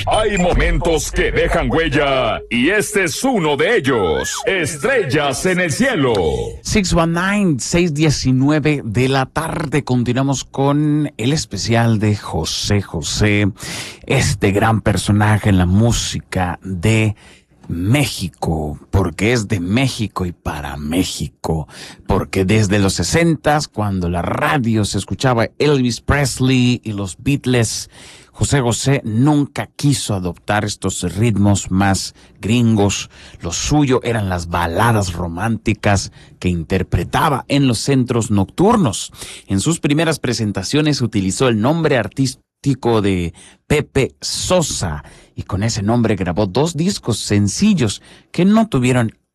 Hay momentos que dejan huella y este es uno de ellos. Estrellas en el cielo. 619 de la tarde. Continuamos con el especial de José José, este gran personaje en la música de México, porque es de México y para México, porque desde los 60s, cuando la radio se escuchaba Elvis Presley y los Beatles, José José nunca quiso adoptar estos ritmos más gringos. Lo suyo eran las baladas románticas que interpretaba en los centros nocturnos. En sus primeras presentaciones utilizó el nombre artístico de Pepe Sosa y con ese nombre grabó 2 discos sencillos que no tuvieron